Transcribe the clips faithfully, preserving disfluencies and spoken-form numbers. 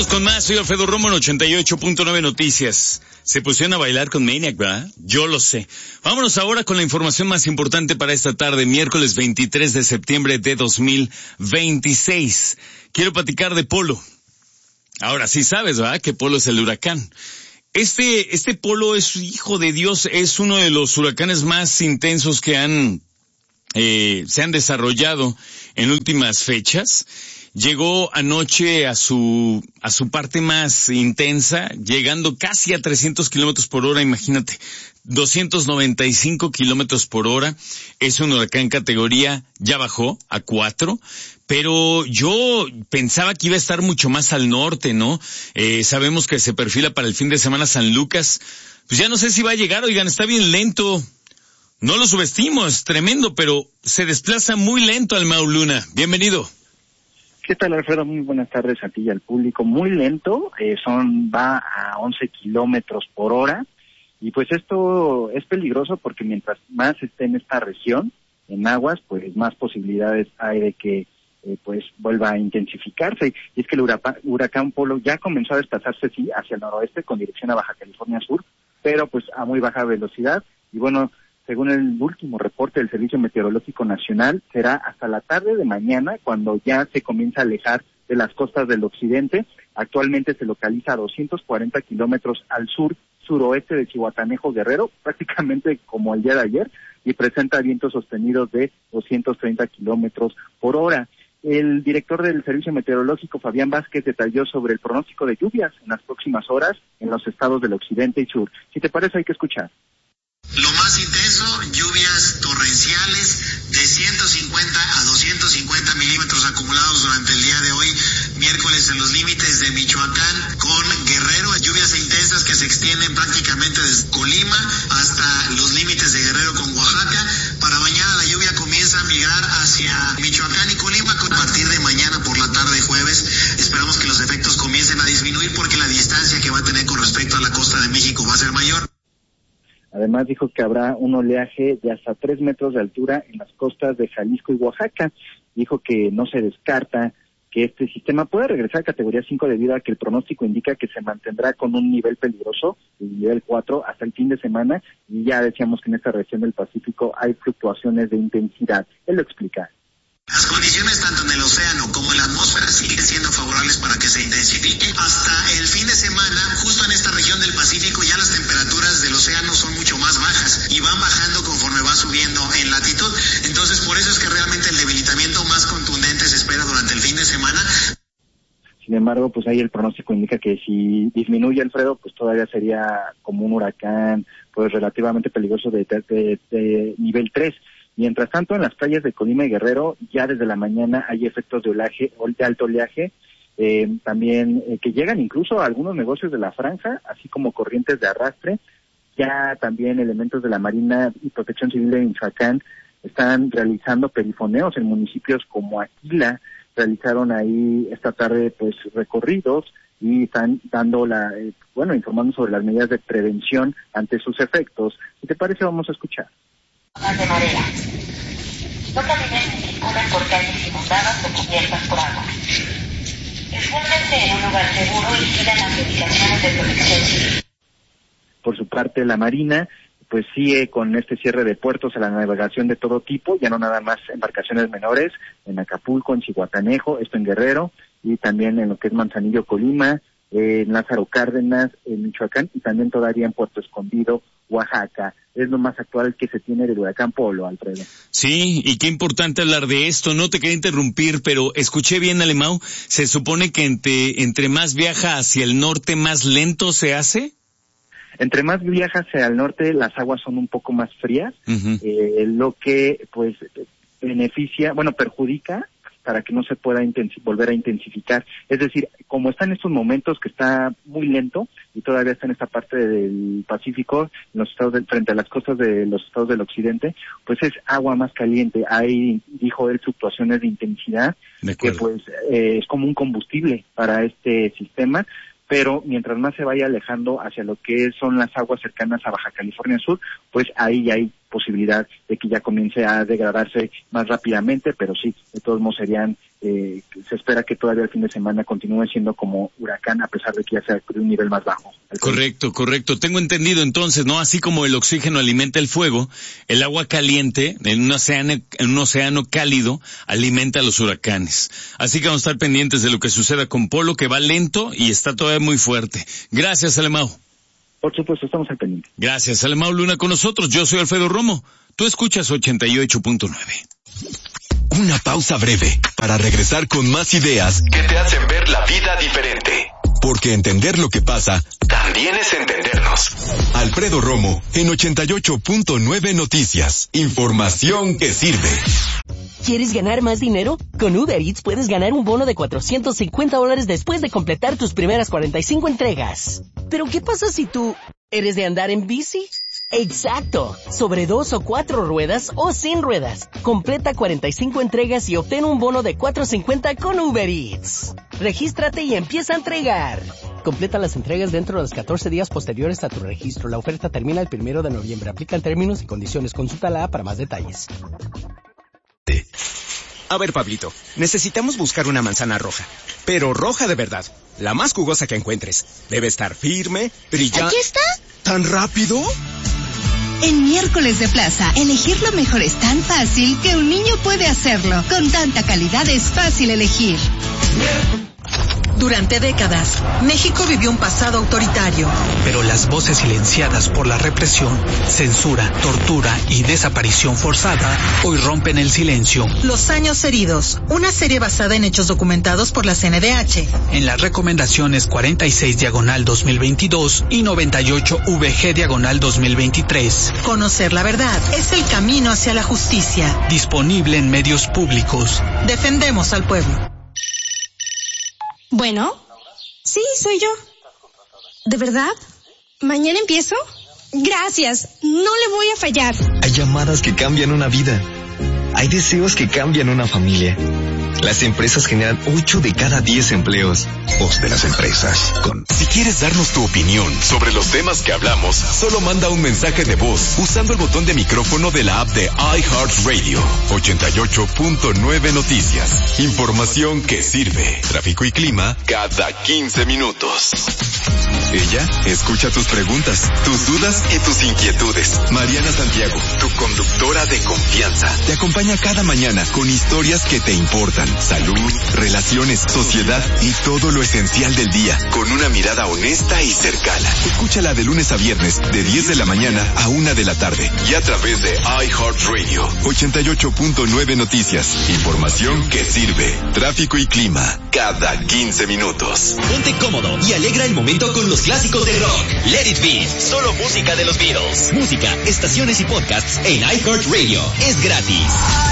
Vámonos con más, soy Alfredo Romo en ochenta y ocho punto nueve Noticias. Se pusieron a bailar con Maniac, ¿verdad? Yo lo sé. Vámonos ahora con la información más importante para esta tarde, miércoles veintitrés de septiembre de dos mil veintiséis. Quiero platicar de Polo. Ahora sí sabes, ¿verdad? Que Polo es el huracán. Este, este Polo es, hijo de Dios, es uno de los huracanes más intensos que han, eh, se han desarrollado en últimas fechas. Llegó anoche a su, a su parte más intensa, llegando casi a trescientos kilómetros por hora, imagínate, doscientos noventa y cinco kilómetros por hora. Es un huracán categoría, ya bajó a cuatro, pero yo pensaba que iba a estar mucho más al norte, ¿no? Eh, sabemos que se perfila para el fin de semana San Lucas. Pues ya no sé si va a llegar, oigan, está bien lento. No lo subestimo, es tremendo, pero se desplaza muy lento al Mau Luna. Bienvenido. ¿Qué tal, Alfredo? Muy buenas tardes a ti y al público. Muy lento, eh, son va a once kilómetros por hora, y pues esto es peligroso porque mientras más esté en esta región, en aguas, pues más posibilidades hay de que eh, pues vuelva a intensificarse. Y es que el huracán, huracán Polo ya comenzó a desplazarse, sí, hacia el noroeste con dirección a Baja California Sur, pero pues a muy baja velocidad. Y bueno, según el último reporte del Servicio Meteorológico Nacional, será hasta la tarde de mañana cuando ya se comienza a alejar de las costas del occidente. Actualmente se localiza a doscientos cuarenta kilómetros al sur, suroeste de Zihuatanejo, Guerrero, prácticamente como el día de ayer, y presenta vientos sostenidos de doscientos treinta kilómetros por hora. El director del Servicio Meteorológico, Fabián Vázquez, detalló sobre el pronóstico de lluvias en las próximas horas en los estados del occidente y sur. Si te parece, hay que escuchar. Lo más intenso, lluvias torrenciales de ciento cincuenta a doscientos cincuenta milímetros acumulados durante el día de hoy, miércoles, en los límites de Michoacán con Guerrero, lluvias intensas que se extienden prácticamente desde Colima hasta los límites de Guerrero con Oaxaca. Para mañana la lluvia comienza a migrar hacia Michoacán y Colima a partir de mañana por la tarde jueves. Esperamos que los efectos comiencen a disminuir porque la distancia que va a tener con respecto a la costa de México va a ser mayor. Además dijo que habrá un oleaje de hasta tres metros de altura en las costas de Jalisco y Oaxaca. Dijo que no se descarta que este sistema pueda regresar a categoría cinco debido a que el pronóstico indica que se mantendrá con un nivel peligroso, el nivel cuatro, hasta el fin de semana, y ya decíamos que en esta región del Pacífico hay fluctuaciones de intensidad. Él lo explica. Las condiciones tanto en el océano como en la atmósfera siguen siendo favorables para que se intensifique. Hasta el fin de semana, justo en esta región del Pacífico, ya las temperaturas del océano son mucho más bajas y van bajando conforme va subiendo en latitud. Entonces, por eso es que realmente el debilitamiento más contundente se espera durante el fin de semana. Sin embargo, pues ahí el pronóstico indica que si disminuye, Alfredo, pues todavía sería como un huracán pues relativamente peligroso de, de, de, de nivel tres. Mientras tanto, en las playas de Colima y Guerrero, ya desde la mañana hay efectos de oleaje, de alto oleaje, eh, también eh, que llegan incluso a algunos negocios de la franja, así como corrientes de arrastre. Ya también elementos de la Marina y Protección Civil de Michoacán están realizando perifoneos en municipios como Aquila. Realizaron ahí esta tarde pues recorridos y están dando la, eh, bueno, informando sobre las medidas de prevención ante sus efectos. Si te parece, vamos a escuchar. De madera. No caminen ni circulen por calles inundadas o cubiertas por agua. Escóndanse en un lugar seguro y sigan las indicaciones de protección civil. Por su parte, la Marina pues sigue con este cierre de puertos a la navegación de todo tipo, ya no nada más embarcaciones menores, en Acapulco, en Zihuatanejo, esto en Guerrero, y también en lo que es Manzanillo, Colima, eh, en Lázaro Cárdenas, en Michoacán, y también todavía en Puerto Escondido, Oaxaca. Es lo más actual que se tiene del huracán Polo, Alfredo. Sí, y qué importante hablar de esto. No te quería interrumpir, pero escuché bien, Alemão. ¿Se supone que entre, entre más viaja hacia el norte, más lento se hace? Entre más viaja hacia el norte, las aguas son un poco más frías, uh-huh. eh, lo que pues beneficia, bueno, perjudica para que no se pueda intensi- volver a intensificar. Es decir, como está en estos momentos que está muy lento y todavía está en esta parte del Pacífico, en los estados de, frente a las costas de los estados del occidente, pues es agua más caliente. Hay, dijo él, fluctuaciones de intensidad, de que pues eh, es como un combustible para este sistema. Pero mientras más se vaya alejando hacia lo que son las aguas cercanas a Baja California Sur, pues ahí ya hay posibilidad de que ya comience a degradarse más rápidamente, pero sí, de todos modos serían, eh, se espera que todavía el fin de semana continúe siendo como huracán, a pesar de que ya sea de un nivel más bajo. Correcto, correcto. Tengo entendido entonces, ¿no? Así como el oxígeno alimenta el fuego, el agua caliente en un océano, en un océano cálido alimenta a los huracanes. Así que vamos a estar pendientes de lo que suceda con Polo, que va lento y está todavía muy fuerte. Gracias, Alemão. Por supuesto, estamos al pendiente. Gracias, Alemão Luna con nosotros. Yo soy Alfredo Romo. Tú escuchas ochenta y ocho punto nueve. Una pausa breve para regresar con más ideas que te hacen ver la vida diferente. Porque entender lo que pasa también es entendernos. Alfredo Romo en ochenta y ocho punto nueve Noticias. Información que sirve. ¿Quieres ganar más dinero? Con Uber Eats puedes ganar un bono de cuatrocientos cincuenta dólares después de completar tus primeras cuarenta y cinco entregas. Pero ¿qué pasa si tú eres de andar en bici? Exacto, sobre dos o cuatro ruedas o sin ruedas. Completa cuarenta y cinco entregas y obtén un bono de cuatrocientos cincuenta con Uber Eats. Regístrate y empieza a entregar. Completa las entregas dentro de los catorce días posteriores a tu registro. La oferta termina el primero de noviembre. Aplican términos y condiciones. Consulta la A para más detalles. A ver, Pablito, necesitamos buscar una manzana roja, pero roja de verdad, la más jugosa que encuentres. Debe estar firme, brillante. ¿Aquí está? ¿Tan rápido? En Miércoles de Plaza, elegir lo mejor es tan fácil que un niño puede hacerlo. Con tanta calidad es fácil elegir. Durante décadas, México vivió un pasado autoritario. Pero las voces silenciadas por la represión, censura, tortura y desaparición forzada hoy rompen el silencio. Los años heridos, una serie basada en hechos documentados por la C N D H. En las recomendaciones cuarenta y seis diagonal dos mil veintidós y noventa y ocho V G diagonal dos mil veintitrés. Conocer la verdad es el camino hacia la justicia. Disponible en medios públicos. Defendemos al pueblo. Bueno, sí, soy yo. ¿De verdad? ¿Mañana empiezo? Gracias, no le voy a fallar. Hay llamadas que cambian una vida. Hay deseos que cambian una familia. Las empresas generan ocho de cada diez empleos. Voz de las empresas. Con... Si quieres darnos tu opinión sobre los temas que hablamos, solo manda un mensaje de voz usando el botón de micrófono de la app de iHeartRadio. ochenta y ocho punto nueve Noticias. Información que sirve. Tráfico y clima cada quince minutos. Ella escucha tus preguntas, tus dudas y tus inquietudes. Mariana Santiago, tu conductora de confianza, te acompaña cada mañana con historias que te importan. Salud, relaciones, sociedad y todo lo esencial del día, con una mirada honesta y cercana. Escúchala de lunes a viernes, de diez de la mañana a una de la tarde. Y a través de iHeartRadio. ochenta y ocho punto nueve Noticias. Información que sirve. Tráfico y clima cada quince minutos. Ponte cómodo y alegra el momento con los clásicos del rock. Let It Be, solo música de los Beatles. Música, estaciones y podcasts en iHeartRadio. Es gratis.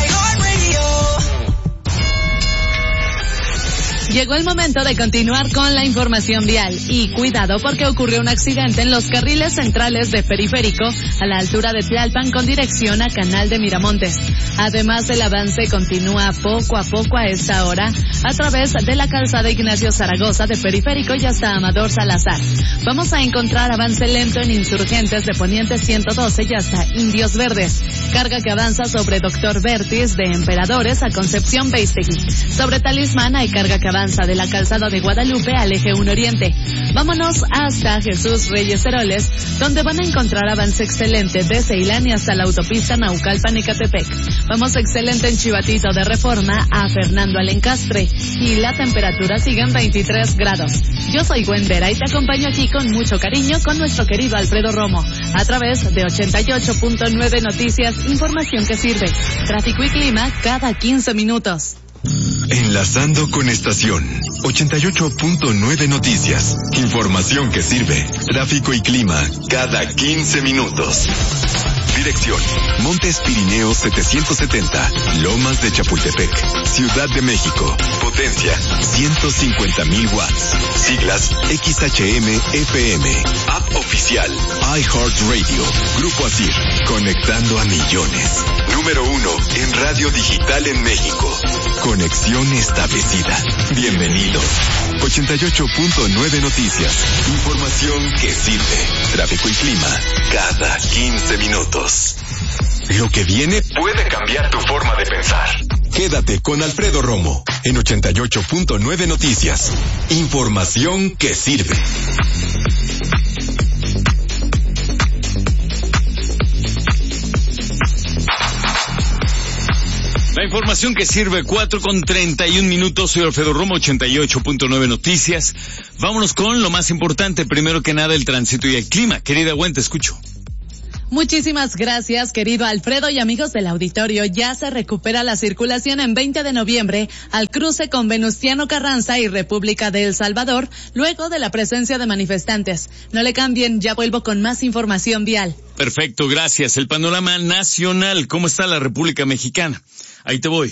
Llegó el momento de continuar con la información vial y cuidado porque ocurrió un accidente en los carriles centrales de Periférico a la altura de Tlalpan con dirección a Canal de Miramontes. Además, el avance continúa poco a poco a esta hora a través de la calzada Ignacio Zaragoza de Periférico y hasta Amador Salazar. Vamos a encontrar avance lento en Insurgentes de Poniente ciento doce y hasta Indios Verdes. Carga que avanza sobre Doctor Vertis de Emperadores a Concepción Beistegui. Sobre Talismán hay carga que avanza de la calzada de Guadalupe al eje uno Oriente. Vámonos hasta Jesús Reyes Heroles, donde van a encontrar avance excelente de Ceilán y hasta la autopista Naucalpan-Ecatepec. Vamos excelente en Chivatito de Reforma a Fernando Alencastre y la temperatura sigue en veintitrés grados. Yo soy Gwen Vera y te acompaño aquí con mucho cariño con nuestro querido Alfredo Romo a través de ochenta y ocho punto nueve Noticias, información que sirve. Tráfico y clima cada quince minutos. Enlazando con estación ochenta y ocho punto nueve Noticias. Información que sirve. Tráfico y clima cada quince minutos. Dirección: Montes Pirineos setecientos setenta, Lomas de Chapultepec, Ciudad de México. Potencia ciento cincuenta mil watts. Siglas X H M F M. App oficial iHeartRadio. Grupo Asir, conectando a millones. Número uno en radio digital en México. Conexión establecida. Bienvenido. ochenta y ocho punto nueve Noticias. Información que sirve. Tráfico y clima cada quince minutos. Lo que viene puede cambiar tu forma de pensar. Quédate con Alfredo Romo en ochenta y ocho punto nueve Noticias. Información que sirve. La información que sirve, cuatro con treinta y un minutos, soy Alfredo Romo, ochenta y ocho punto nueve Noticias. Vámonos con lo más importante, primero que nada el tránsito y el clima. Querida Gwen, te escucho. Muchísimas gracias, querido Alfredo, y amigos del auditorio. Ya se recupera la circulación en veinte de noviembre al cruce con Venustiano Carranza y República de El Salvador, luego de la presencia de manifestantes. No le cambien, ya vuelvo con más información vial. Perfecto, gracias. El panorama nacional, ¿cómo está la República Mexicana? Ahí te voy.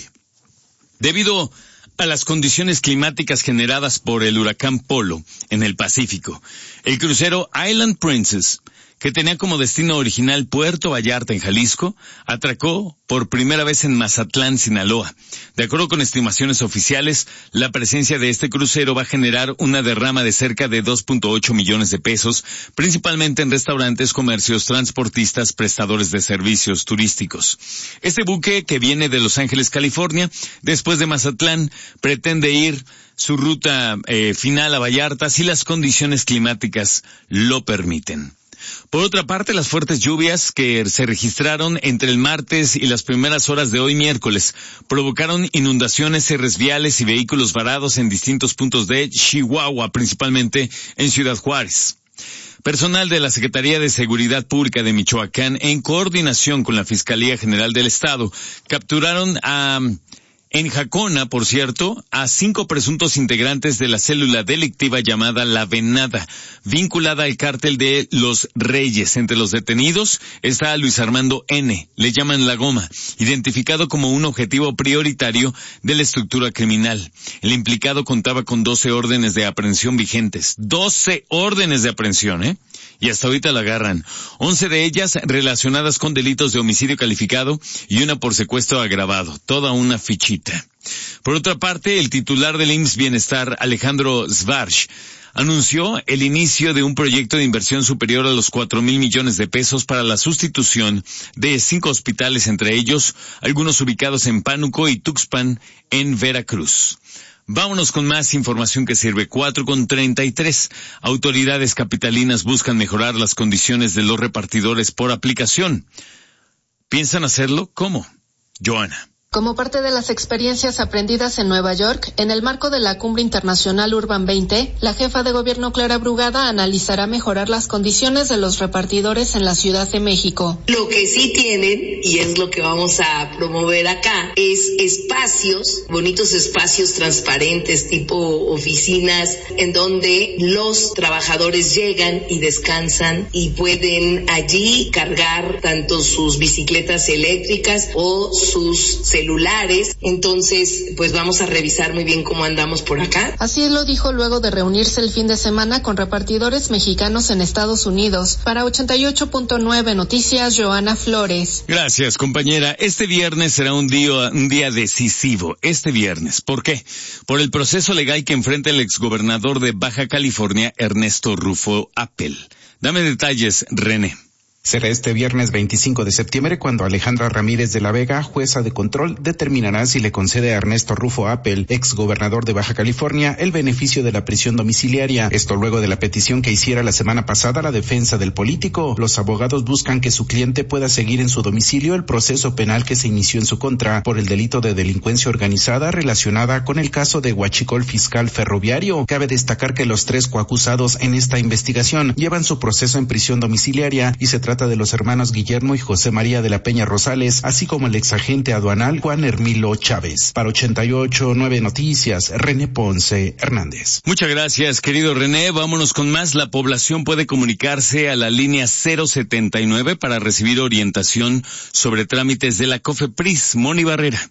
Debido a las condiciones climáticas generadas por el huracán Polo en el Pacífico, el crucero Island Princess, que tenía como destino original Puerto Vallarta en Jalisco, atracó por primera vez en Mazatlán, Sinaloa. De acuerdo con estimaciones oficiales, la presencia de este crucero va a generar una derrama de cerca de dos punto ocho millones de pesos, principalmente en restaurantes, comercios, transportistas, prestadores de servicios turísticos. Este buque, que viene de Los Ángeles, California, después de Mazatlán, pretende ir su ruta eh, final a Vallarta si las condiciones climáticas lo permiten. Por otra parte, las fuertes lluvias que se registraron entre el martes y las primeras horas de hoy miércoles provocaron inundaciones, cierres viales y vehículos varados en distintos puntos de Chihuahua, principalmente en Ciudad Juárez. Personal de la Secretaría de Seguridad Pública de Michoacán, en coordinación con la Fiscalía General del Estado, capturaron a... En Jacona, por cierto, a cinco presuntos integrantes de la célula delictiva llamada La Venada, vinculada al cártel de Los Reyes. Entre los detenidos está Luis Armando N., le llaman La Goma, identificado como un objetivo prioritario de la estructura criminal. El implicado contaba con doce órdenes de aprehensión vigentes. doce órdenes de aprehensión, ¿eh? Y hasta ahorita la agarran. once de ellas relacionadas con delitos de homicidio calificado y una por secuestro agravado. Toda una fichita. Por otra parte, el titular del I M S S Bienestar, Alejandro Svarch, anunció el inicio de un proyecto de inversión superior a los cuatro mil millones de pesos para la sustitución de cinco hospitales, entre ellos algunos ubicados en Pánuco y Tuxpan, en Veracruz. Vámonos con más información que sirve. Cuatro con treinta y tres. Autoridades capitalinas buscan mejorar las condiciones de los repartidores por aplicación. ¿Piensan hacerlo? ¿Cómo? Joana. Como parte de las experiencias aprendidas en Nueva York, en el marco de la Cumbre Internacional Urban veinte, la jefa de gobierno Clara Brugada analizará mejorar las condiciones de los repartidores en la Ciudad de México. Lo que sí tienen, y es lo que vamos a promover acá, es espacios, bonitos espacios transparentes, tipo oficinas, en donde los trabajadores llegan y descansan y pueden allí cargar tanto sus bicicletas eléctricas o sus celulares. Entonces, pues vamos a revisar muy bien cómo andamos por acá. Así lo dijo luego de reunirse el fin de semana con repartidores mexicanos en Estados Unidos. Para ochenta y ocho punto nueve Noticias, Joana Flores. Gracias, compañera. Este viernes será un día, un día decisivo. Este viernes. ¿Por qué? Por el proceso legal que enfrenta el exgobernador de Baja California, Ernesto Rufo Appel. Dame detalles, René. Será este viernes veinticinco de septiembre cuando Alejandra Ramírez de la Vega, jueza de control, determinará si le concede a Ernesto Rufo Appel, ex gobernador de Baja California, el beneficio de la prisión domiciliaria. Esto luego de la petición que hiciera la semana pasada la defensa del político. Los abogados buscan que su cliente pueda seguir en su domicilio el proceso penal que se inició en su contra por el delito de delincuencia organizada relacionada con el caso de Huachicol Fiscal Ferroviario. Cabe destacar que los tres coacusados en esta investigación llevan su proceso en prisión domiciliaria y se trata de los hermanos Guillermo y José María de la Peña Rosales, así como el exagente aduanal Juan Hermilo Chávez. Para ochenta y ocho punto nueve Noticias, René Ponce Hernández. Muchas gracias, querido René. Vámonos con más. La población puede comunicarse a la línea cero setenta y nueve para recibir orientación sobre trámites de la COFEPRIS. Moni Barrera.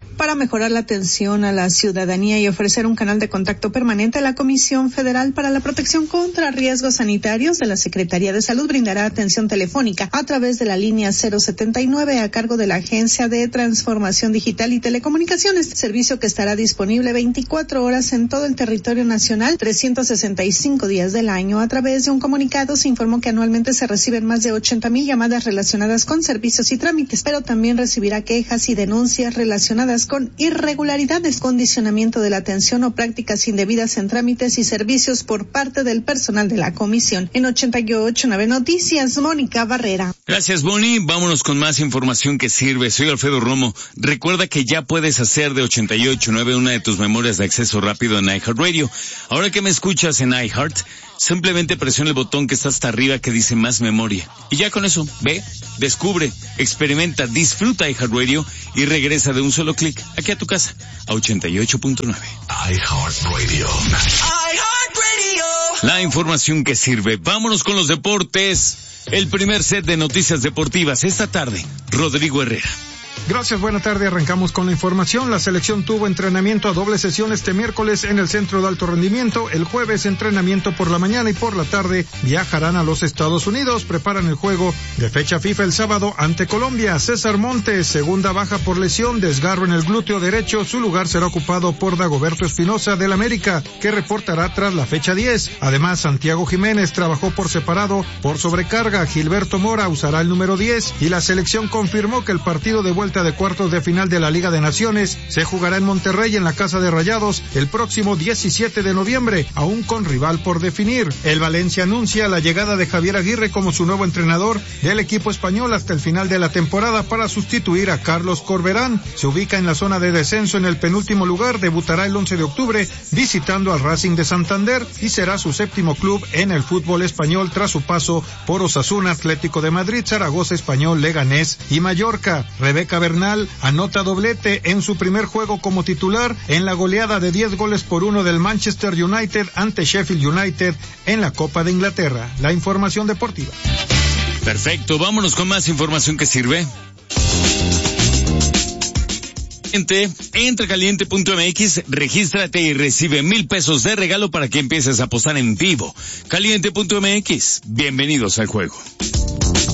Para mejorar la atención a la ciudadanía y ofrecer un canal de contacto permanente, la Comisión Federal para la Protección contra Riesgos Sanitarios de la Secretaría de Salud brindará atención telefónica a través de la línea cero setenta y nueve a cargo de la Agencia de Transformación Digital y Telecomunicaciones, servicio que estará disponible veinticuatro horas en todo el territorio nacional, trescientos sesenta y cinco días del año. A través de un comunicado se informó que anualmente se reciben más de ochenta mil llamadas relacionadas con servicios y trámites, pero también recibirá quejas y denuncias relacionadas con irregularidades, condicionamiento de la atención o prácticas indebidas en trámites y servicios por parte del personal de la comisión. En ochenta y ocho punto nueve Noticias, Mónica Barrera. Gracias, Boni. Vámonos con más información que sirve. Soy Alfredo Romo. Recuerda que ya puedes hacer de ochenta y ocho punto nueve una de tus memorias de acceso rápido en iHeartRadio. Ahora que me escuchas en iHeart, simplemente presiona el botón que está hasta arriba que dice más memoria. Y ya con eso, ve, descubre, experimenta, disfruta iHeartRadio y regresa de un solo clic aquí a tu casa, a ochenta y ocho punto nueve. iHeartRadio. iHeartRadio. La información que sirve. Vámonos con los deportes. El primer set de noticias deportivas esta tarde. Rodrigo Herrera. Gracias, buena tarde. Arrancamos con la información. La selección tuvo entrenamiento a doble sesión este miércoles en el Centro de Alto Rendimiento. El jueves entrenamiento por la mañana y por la tarde viajarán a los Estados Unidos. Preparan el juego de fecha FIFA el sábado ante Colombia. César Montes, segunda baja por lesión, desgarro en el glúteo derecho. Su lugar será ocupado por Dagoberto Espinosa del América, que reportará tras la fecha diez. Además, Santiago Jiménez trabajó por separado por sobrecarga. Gilberto Mora usará el número diez y la selección confirmó que el partido de vuelta de cuartos de final de la Liga de Naciones se jugará en Monterrey en la Casa de Rayados el próximo diecisiete de noviembre, aún con rival por definir. El Valencia anuncia la llegada de Javier Aguirre como su nuevo entrenador del equipo español hasta el final de la temporada para sustituir a Carlos Corberán. Se ubica en la zona de descenso en el penúltimo lugar, debutará el once de octubre visitando al Racing de Santander y será su séptimo club en el fútbol español tras su paso por Osasuna, Atlético de Madrid, Zaragoza, Español, Leganés y Mallorca. Rebeca Bernal anota doblete en su primer juego como titular en la goleada de diez goles por uno del Manchester United ante Sheffield United en la Copa de Inglaterra. La información deportiva. Perfecto, vámonos con más información que sirve. Entra caliente punto m x, regístrate y recibe mil pesos de regalo para que empieces a apostar en vivo. Caliente punto m x, bienvenidos al juego.